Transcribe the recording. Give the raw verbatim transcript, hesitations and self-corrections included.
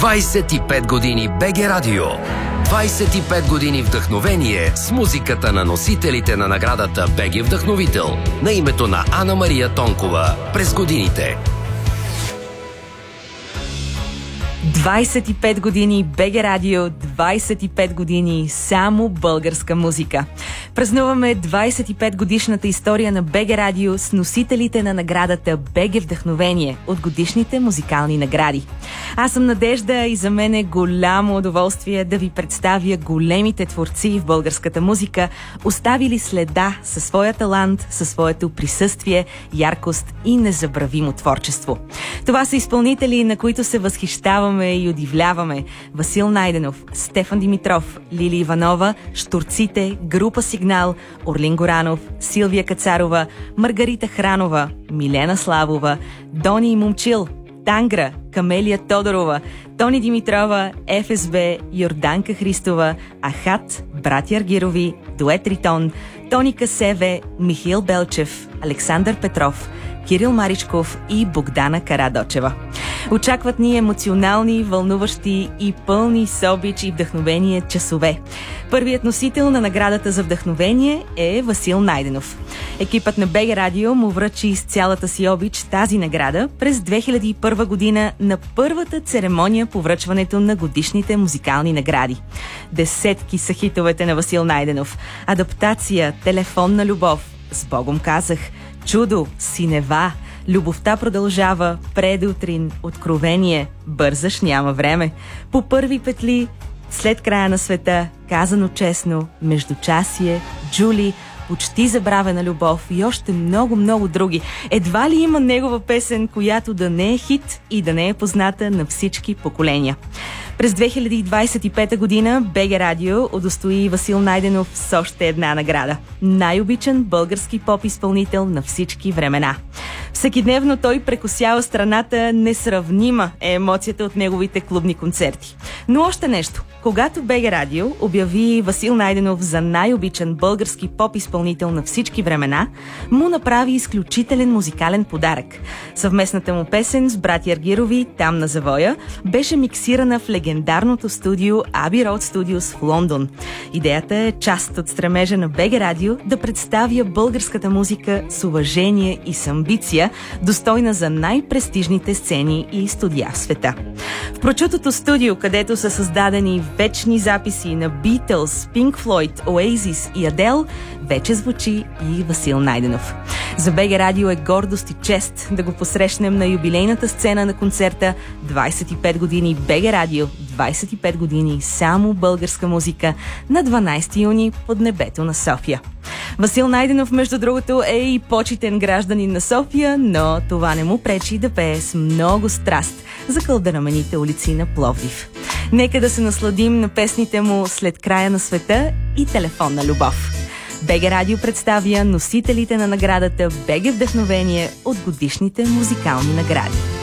двайсет и пет години БГ Радио. двайсет и пет години вдъхновение с музиката на носителите на наградата БГ Вдъхновител на името на Ана Мария Тонкова през годините. двайсет и пет години БГ Радио, двайсет и пет години само българска музика. Празнуваме двайсет и пет годишната история на БГ Радио с носителите на наградата БГ Вдъхновение от годишните музикални награди. Аз съм Надежда и за мен е голямо удоволствие да ви представя големите творци в българската музика, оставили следа със своя талант, със своето присъствие, яркост и незабравимо творчество. Това са изпълнители, на които се възхищаваме и удивляваме. Васил Найденов, Стефан Димитров, Лили Иванова, Щурците, група Сигнал, Орлин Горанов, Силвия Кацарова, Маргарита Хранова, Милена Славова, Дони и Момчил, Тангра, Камелия Тодорова, Тони Димитрова, ФСБ, Йорданка Христова, Ахат, братя Аргирови, Дует Ритон, Тони Касеве, Михаил Белчев, Александър Петров, Кирил Маричков и Богдана Карадочева. Очакват ни емоционални, вълнуващи и пълни с обич и вдъхновение часове. Първият носител на наградата за вдъхновение е Васил Найденов. Екипът на БГ Радио му връчи с цялата си обич тази награда през две хиляди и първа година на първата церемония по връчването на годишните музикални награди. Десетки са хитовете на Васил Найденов. Адаптация, Телефонна любов, С Богом казах, Чудо, Синева, Любовта продължава, Предутрин, Откровение, Бързаш, няма време, По първи петли, След края на света, Казано честно, Междучасие, Джули, Почти забравена любов и още много-много други. Едва ли има негова песен, която да не е хит и да не е позната на всички поколения. През две хиляди двайсет и пета година БГ Радио удостои Васил Найденов с още една награда. Най-обичан български поп-изпълнител на всички времена. Всекидневно той прекосява страната, несравнима е емоцията от неговите клубни концерти. Но още нещо. Когато БГ Радио обяви Васил Найденов за най-обичан български поп-изпълнител на всички времена, му направи изключителен музикален подарък. Съвместната му песен с братя Аргирови "Там на завоя" беше миксирана в легендарното студио Abbey Road Studios в Лондон. Идеята е част от стремежа на БГ Радио да представя българската музика с уважение и с амбиция, достойна за най-престижните сцени и студия в света. В прочутото студио, където са създадени вечни записи на Beatles, Pink Floyd, Oasis и Адел, вече звучи и Васил Найденов. За БГ Радио е гордост и чест да го посрещнем на юбилейната сцена на концерта двайсет и пет години БГ Радио, двайсет и пет години само българска музика на дванайсети юни под небето на София. Васил Найденов, между другото, е и почитен гражданин на София, но това не му пречи да пее с много страст за кълдерамените улици на Пловдив. Нека да се насладим на песните му "След края на света" и "Телефонна любов". БГ Радио представя носителите на наградата БГ Вдъхновение от годишните музикални награди.